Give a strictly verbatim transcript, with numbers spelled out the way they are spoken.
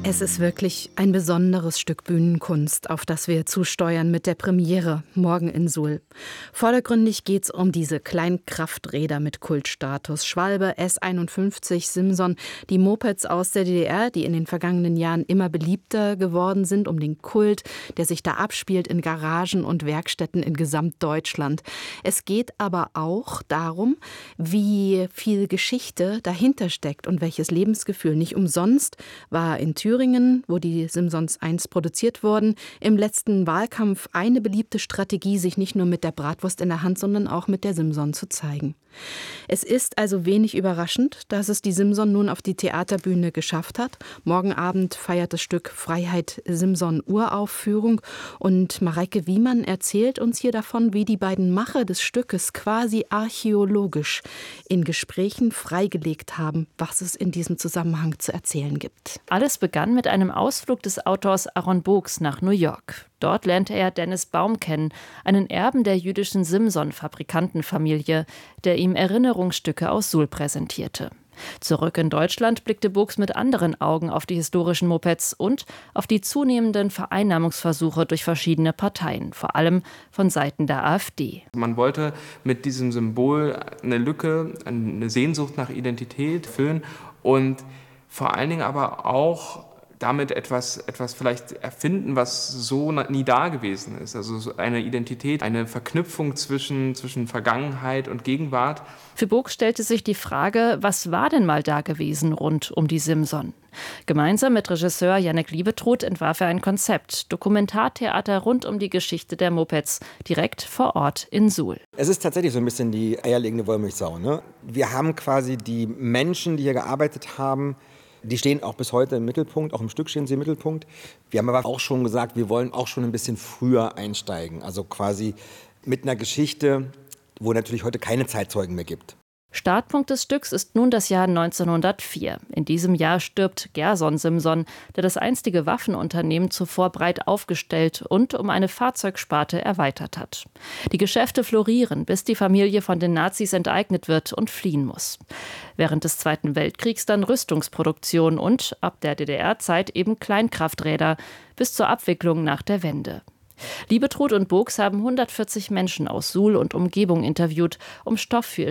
Es ist wirklich ein besonderes Stück Bühnenkunst, auf das wir zusteuern mit der Premiere morgen in Suhl. Vordergründig geht es um diese Kleinkrafträder mit Kultstatus. Schwalbe, S einundfünfzig, Simson, die Mopeds aus der D D R, die in den vergangenen Jahren immer beliebter geworden sind, um den Kult, der sich da abspielt in Garagen und Werkstätten in Gesamtdeutschland. Es geht aber auch darum, wie viel Geschichte dahinter steckt und welches Lebensgefühl. Nicht umsonst war in Thüringen, wo die Simsons einst produziert wurden, im letzten Wahlkampf eine beliebte Strategie, sich nicht nur mit der Bratwurst in der Hand, sondern auch mit der Simson zu zeigen. Es ist also wenig überraschend, dass es die Simson nun auf die Theaterbühne geschafft hat. Morgen Abend feiert das Stück Freiheit Simson Uraufführung und Mareike Wiemann erzählt uns hier davon, wie die beiden Macher des Stückes quasi archäologisch in Gesprächen freigelegt haben, was es in diesem Zusammenhang zu erzählen gibt. Alles begann mit einem Ausflug des Autors Aaron Books nach New York. Dort lernte er Dennis Baum kennen, einen Erben der jüdischen Simson-Fabrikantenfamilie, der ihm Erinnerungsstücke aus Suhl präsentierte. Zurück in Deutschland blickte Books mit anderen Augen auf die historischen Mopeds und auf die zunehmenden Vereinnahmungsversuche durch verschiedene Parteien, vor allem von Seiten der AfD. Man wollte mit diesem Symbol eine Lücke, eine Sehnsucht nach Identität füllen und vor allen Dingen aber auch damit etwas, etwas vielleicht erfinden, was so nie da gewesen ist. Also so eine Identität, eine Verknüpfung zwischen, zwischen Vergangenheit und Gegenwart. Für Books stellte sich die Frage, was war denn mal da gewesen rund um die Simson? Gemeinsam mit Regisseur Jannik Liebetrud entwarf er ein Konzept, Dokumentartheater rund um die Geschichte der Mopeds, direkt vor Ort in Suhl. Es ist tatsächlich so ein bisschen die eierlegende Wollmilchsau, ne? Wir haben quasi die Menschen, die hier gearbeitet haben, die stehen auch bis heute im Mittelpunkt, auch im Stück stehen sie im Mittelpunkt. Wir haben aber auch schon gesagt, wir wollen auch schon ein bisschen früher einsteigen. Also quasi mit einer Geschichte, wo natürlich heute keine Zeitzeugen mehr gibt. Startpunkt des Stücks ist nun das Jahr neunzehnhundertvier. In diesem Jahr stirbt Gerson Simson, der das einstige Waffenunternehmen zuvor breit aufgestellt und um eine Fahrzeugsparte erweitert hat. Die Geschäfte florieren, bis die Familie von den Nazis enteignet wird und fliehen muss. Während des Zweiten Weltkriegs dann Rüstungsproduktion und ab der D D R-Zeit eben Kleinkrafträder bis zur Abwicklung nach der Wende. Liebetrud und Books haben hundertvierzig Menschen aus Suhl und Umgebung interviewt, um Stoff für ihr